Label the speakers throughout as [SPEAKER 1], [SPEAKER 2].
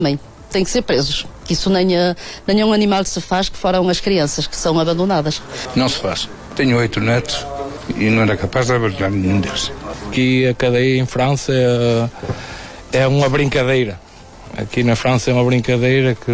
[SPEAKER 1] Também têm que ser presos. Isso nenhum animal se faz que foram as crianças que são abandonadas.
[SPEAKER 2] Não se faz. Tenho 8 netos e não era capaz de abandonar nenhum deles.
[SPEAKER 3] Aqui a cadeia em França é uma brincadeira. Aqui na França é uma brincadeira que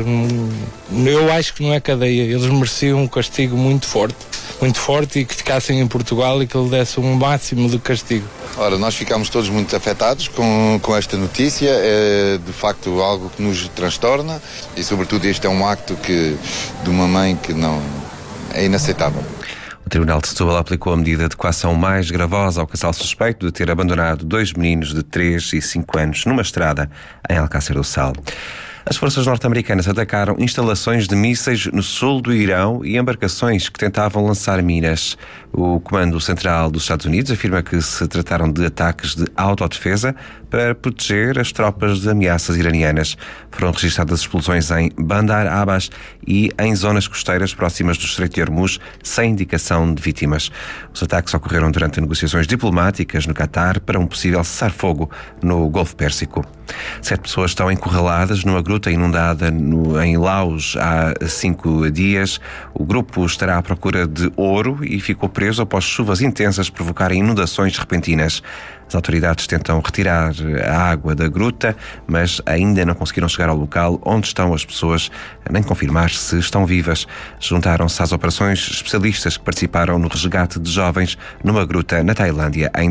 [SPEAKER 3] eu acho que não é cadeia. Eles mereciam um castigo muito forte e que ficassem em Portugal e que lhe desse um máximo de castigo.
[SPEAKER 4] Ora, nós ficámos todos muito afetados com esta notícia, é de facto algo que nos transtorna e sobretudo este é um acto de uma mãe que não é inaceitável.
[SPEAKER 5] O Tribunal de Setúbal aplicou a medida de coação mais gravosa ao casal suspeito de ter abandonado 2 meninos de 3 e 5 anos numa estrada em Alcácer do Sal. As forças norte-americanas atacaram instalações de mísseis no sul do Irão e embarcações que tentavam lançar minas. O Comando Central dos Estados Unidos afirma que se trataram de ataques de autodefesa para proteger as tropas de ameaças iranianas. Foram registradas explosões em Bandar Abbas e em zonas costeiras próximas do Estreito de Hormuz, sem indicação de vítimas. Os ataques ocorreram durante negociações diplomáticas no Catar para um possível cessar-fogo no Golfo Pérsico. 7 pessoas estão encurraladas numa gruta inundada em Laos há 5 dias. O grupo estará à procura de ouro e ficou preso após chuvas intensas provocarem inundações repentinas. As autoridades tentam retirar a água da gruta, mas ainda não conseguiram chegar ao local onde estão as pessoas, nem confirmar se estão vivas. Juntaram-se às operações especialistas que participaram no resgate de jovens numa gruta na Tailândia em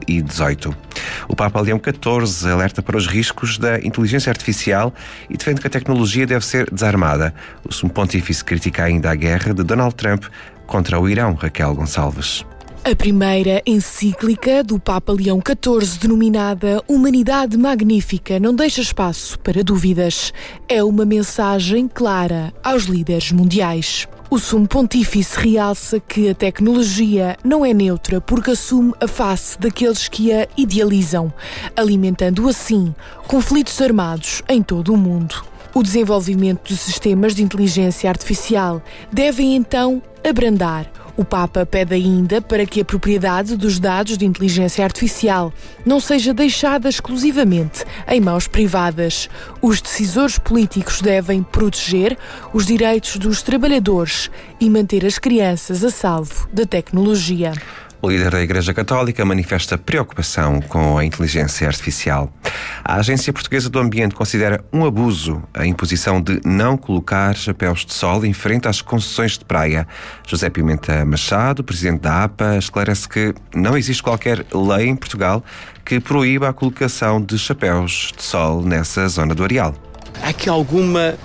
[SPEAKER 5] 2018. O Papa Leão XIV alerta para os riscos da inteligência artificial e defende que a tecnologia deve ser desarmada. O Sumo Pontífice critica ainda a guerra de Donald Trump contra o Irão. Raquel Gonçalves.
[SPEAKER 6] A primeira encíclica do Papa Leão XIV, denominada Humanidade Magnífica, não deixa espaço para dúvidas. É uma mensagem clara aos líderes mundiais. O Sumo Pontífice realça que a tecnologia não é neutra porque assume a face daqueles que a idealizam, alimentando assim conflitos armados em todo o mundo. O desenvolvimento de sistemas de inteligência artificial deve então abrandar. O Papa pede ainda para que a propriedade dos dados de inteligência artificial não seja deixada exclusivamente em mãos privadas. Os decisores políticos devem proteger os direitos dos trabalhadores e manter as crianças a salvo da tecnologia.
[SPEAKER 5] O líder da Igreja Católica manifesta preocupação com a inteligência artificial. A Agência Portuguesa do Ambiente considera um abuso a imposição de não colocar chapéus de sol em frente às concessões de praia. José Pimenta Machado, presidente da APA, esclarece que não existe qualquer lei em Portugal que proíba a colocação de chapéus de sol nessa zona do areal.
[SPEAKER 7] Há aqui alguma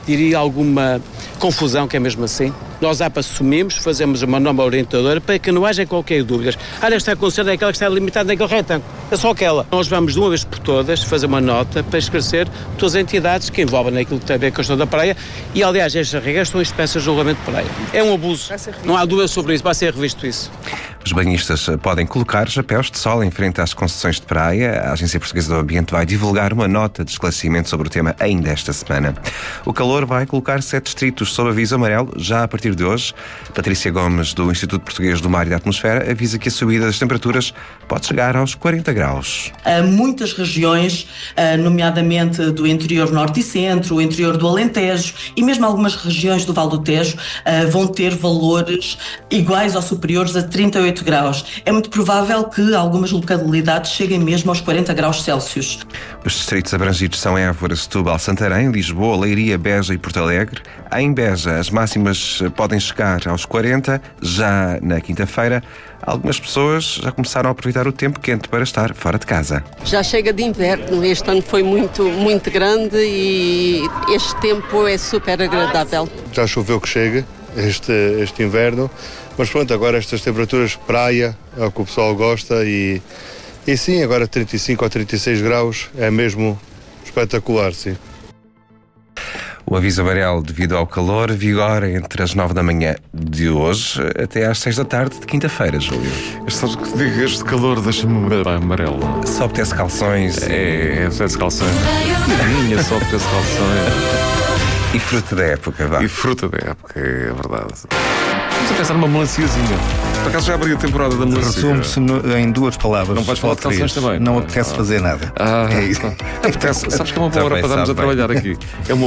[SPEAKER 7] confusão, que é mesmo assim. Nós assumimos, fazemos uma norma orientadora para que não haja qualquer dúvida. Esta concessão é aquela que está limitada naquele retângulo. É só aquela. Nós vamos de uma vez por todas fazer uma nota para esclarecer todas as entidades que envolvem naquilo que tem a ver com a questão da praia e, aliás, estas regras estão expressas no regulamento de praia. É um abuso. Não há dúvida sobre isso. Vai ser revisto isso.
[SPEAKER 5] Os banhistas podem colocar chapéus de sol em frente às concessões de praia. A Agência Portuguesa do Ambiente vai divulgar uma nota de esclarecimento sobre o tema ainda esta semana. O calor vai colocar 7 distritos sob aviso amarelo já a partir de hoje. Patrícia Gomes, do Instituto Português do Mar e da Atmosfera, avisa que a subida das temperaturas pode chegar aos 40 graus.
[SPEAKER 8] Muitas regiões, nomeadamente do interior norte e centro, o interior do Alentejo e mesmo algumas regiões do Vale do Tejo, vão ter valores iguais ou superiores a 38 graus. É muito provável que algumas localidades cheguem mesmo aos 40 graus Celsius.
[SPEAKER 5] Os distritos abrangidos são Évora, Setúbal, Santarém, Lisboa, Leiria, Beja e Porto Alegre. Em Beja, as máximas podem chegar aos 40, já na quinta-feira. Algumas pessoas já começaram a aproveitar o tempo quente para estar fora de casa.
[SPEAKER 9] Já chega de inverno, este ano foi muito grande e este tempo é super agradável.
[SPEAKER 10] Já choveu que chega este inverno, mas pronto, agora estas temperaturas praia é o que o pessoal gosta e sim, agora 35 ou 36 graus é mesmo espetacular, sim.
[SPEAKER 5] O aviso amarelo devido ao calor vigora entre as 9 da manhã de hoje até às 6 da tarde de quinta-feira, Júlio.
[SPEAKER 11] Sabes que digo, este calor deixa-me amarelo.
[SPEAKER 5] Só apetece calções.
[SPEAKER 11] Apetece calções. Minha, só apetece calções.
[SPEAKER 5] E fruta da época, vá.
[SPEAKER 11] E fruta da época, é verdade. Vamos a pensar numa melanciazinha. Por acaso já abri a temporada da melancia.
[SPEAKER 12] Resume-se em 2 palavras.
[SPEAKER 11] Não vais falar de calções também?
[SPEAKER 12] Não apetece fazer nada.
[SPEAKER 11] É isso. Apetece. Sabes que é uma boa hora para darmos a trabalhar aqui. É uma